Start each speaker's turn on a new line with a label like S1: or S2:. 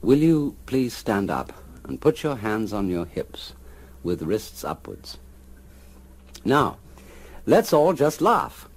S1: Will you please stand up and put your hands on your hips with wrists upwards? Now, let's all just laugh.